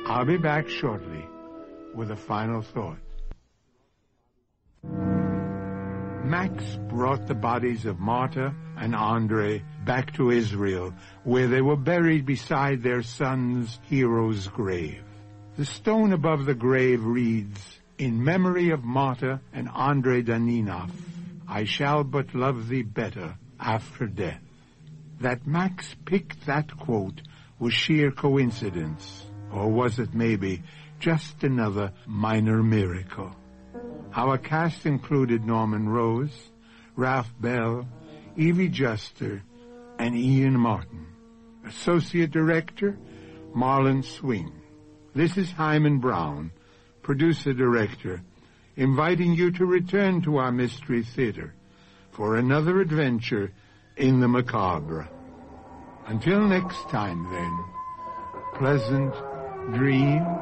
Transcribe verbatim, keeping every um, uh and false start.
I'll be back shortly with a final thought. Max brought the bodies of Marta and Andre back to Israel, where they were buried beside their son's hero's grave. The stone above the grave reads, "In memory of Marta and Andre Daninov, I shall but love thee better after death." That Max picked that quote was sheer coincidence, or was it maybe just another minor miracle? Our cast included Norman Rose, Ralph Bell, Evie Juster, and Ian Martin. Associate Director, Marlon Swing. This is Hyman Brown, Producer-Director, inviting you to return to our Mystery Theater for another adventure in the macabre. Until next time, then, pleasant dreams.